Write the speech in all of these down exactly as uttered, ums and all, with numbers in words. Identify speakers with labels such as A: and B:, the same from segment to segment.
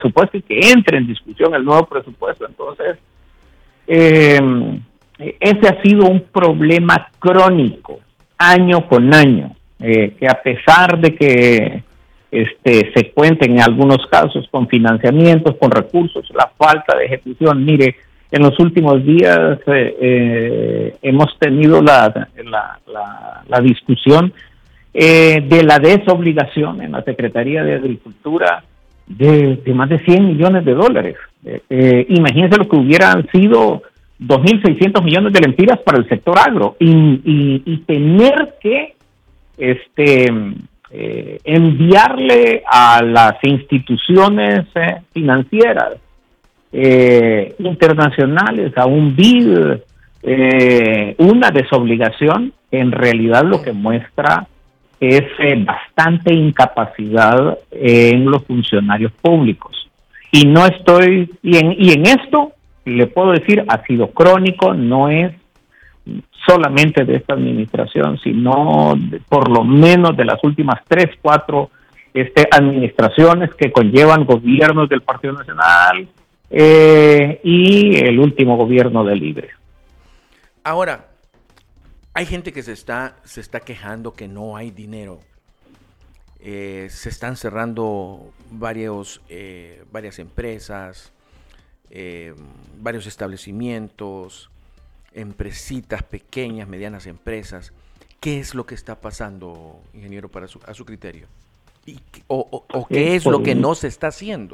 A: presupuesto y que entre en discusión el nuevo presupuesto. Entonces, eh, ese ha sido un problema crónico, año con año, eh, que a pesar de que este, se cuenten en algunos casos con financiamientos, con recursos, la falta de ejecución. Mire, en los últimos días eh, eh, hemos tenido la, la, la, la discusión eh, de la desobligación en la Secretaría de Agricultura de, de más de cien millones de dólares. Eh, eh, imagínense lo que hubieran sido dos mil seiscientos millones de lempiras para el sector agro y, y, y tener que este eh, enviarle a las instituciones eh, financieras eh, internacionales, a un B I D, eh, una desobligación, en realidad lo que muestra es eh, bastante incapacidad en los funcionarios públicos. Y no estoy, y en, y en esto le puedo decir, ha sido crónico, no es solamente de esta administración, sino de, por lo menos de las últimas tres, cuatro este, administraciones que conllevan gobiernos del Partido Nacional eh, y el último gobierno de Libre.
B: Ahora, hay gente que se está, se está quejando que no hay dinero. Eh, se están cerrando varios, eh, varias empresas, eh, varios establecimientos, empresitas pequeñas, medianas empresas. ¿Qué es lo que está pasando, ingeniero, para su, a su criterio? ¿Y, o, o, ¿O qué es lo que no se está haciendo?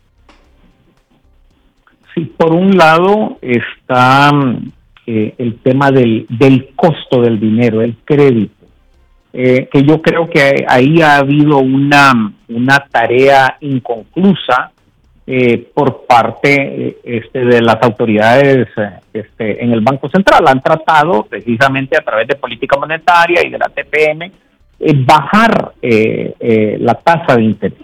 A: Sí, por un lado está eh, el tema del, del costo del dinero, el crédito, eh, que yo creo que ahí ha habido una, una tarea inconclusa Eh, por parte eh, este, de las autoridades eh, este, en el Banco Central. Han tratado precisamente a través de política monetaria y de la T P M eh, bajar eh, eh, la tasa de interés.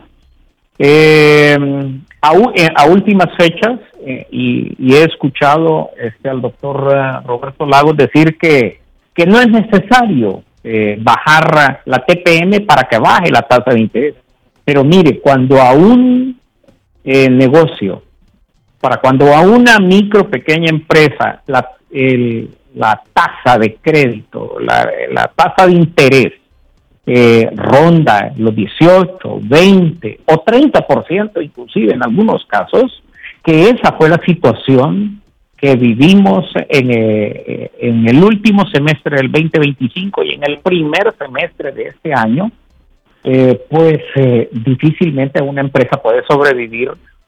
A: Eh, a, eh, a últimas fechas, eh, y, y he escuchado este, al doctor uh, Roberto Lagos decir que, que no es necesario eh, bajar la T P M para que baje la tasa de interés. Pero mire, cuando aún Eh, negocio, para cuando a una micro pequeña empresa la, el, la tasa de crédito, la, la tasa de interés eh, ronda los dieciocho, veinte o treinta por ciento inclusive en algunos casos, que esa fue la situación que vivimos en, eh, en el último semestre del veinte veinticinco y en el primer semestre de este año. Eh, pues eh, difícilmente una empresa puede sobrevivir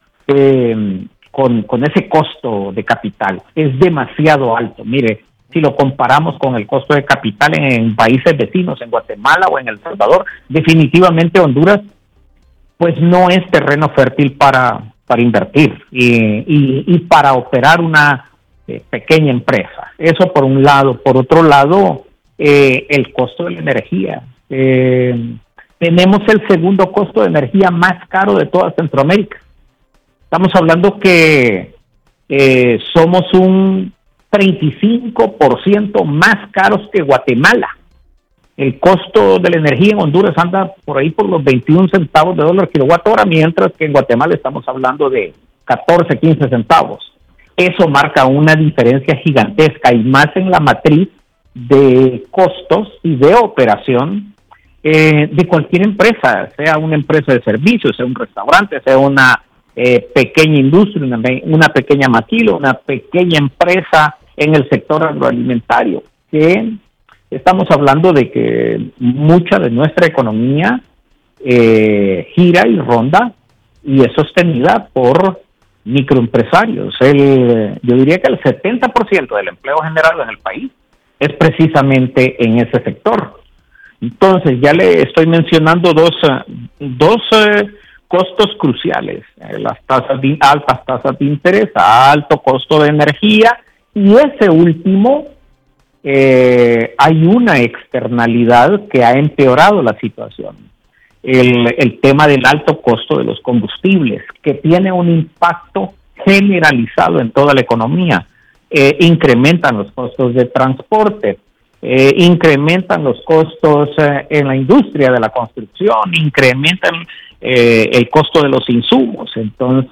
A: eh, con, con ese costo de capital. Es demasiado alto. Mire, si lo comparamos con el costo de capital en, en países vecinos, en Guatemala o en El Salvador, definitivamente Honduras pues no es terreno fértil para, para invertir y, y, y para operar una eh, pequeña empresa. Eso por un lado. Por otro lado, eh, el costo de la energía. Eh, Tenemos el segundo costo de energía más caro de toda Centroamérica. Estamos hablando que eh, somos un treinta y cinco por ciento más caros que Guatemala. El costo de la energía en Honduras anda por ahí por los veintiún centavos de dólar kilowatt hora, mientras que en Guatemala estamos hablando de catorce, quince centavos. Eso marca una diferencia gigantesca, y más en la matriz de costos y de operación Eh, de cualquier empresa, sea una empresa de servicios, sea un restaurante, sea una eh, pequeña industria, una, una pequeña maquila, una pequeña empresa en el sector agroalimentario, que estamos hablando de que mucha de nuestra economía eh, gira y ronda y es sostenida por microempresarios. El, yo diría que el setenta por ciento del empleo generado en el país es precisamente en ese sector. Entonces, ya le estoy mencionando dos, dos eh, costos cruciales, eh, las tasas de, altas tasas de interés, alto costo de energía, y ese último, eh, hay una externalidad que ha empeorado la situación, el, el tema del alto costo de los combustibles, que tiene un impacto generalizado en toda la economía. Eh, incrementan los costos de transporte, Eh, incrementan los costos eh, en la industria de la construcción, incrementan eh, el costo de los insumos. Entonces,